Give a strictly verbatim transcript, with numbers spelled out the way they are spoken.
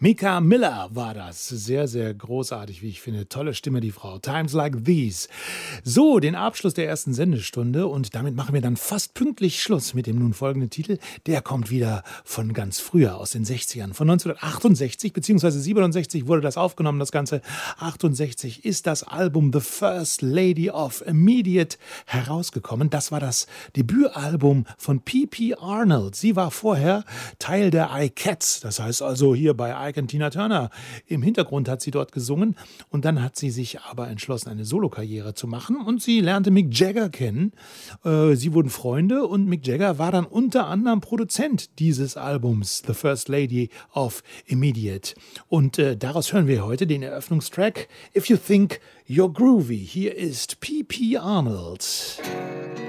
Mika Miller war das. Sehr, sehr großartig, wie ich finde. Tolle Stimme, die Frau. Times Like These. So, den Abschluss der ersten Sendestunde und damit machen wir dann fast pünktlich Schluss mit dem nun folgenden Titel. Der kommt wieder von ganz früher, aus den sechzigern. Von neunzehnhundertachtundsechzig bzw. siebenundsechzig wurde das aufgenommen. Das Ganze achtundsechzig ist das Album The First Lady of Immediate herausgekommen. Das war das Debütalbum von P P Arnold. Sie war vorher Teil der I-Cats. Das heißt also hier bei Ike und Tina Turner. Im Hintergrund hat sie dort gesungen und dann hat sie sich aber entschlossen, eine Solokarriere zu machen und sie lernte Mick Jagger kennen. Äh, sie wurden Freunde und Mick Jagger war dann unter anderem Produzent dieses Albums, The First Lady of Immediate. Und äh, daraus hören wir heute den Eröffnungstrack If You Think You're Groovy. Hier ist P P Arnold.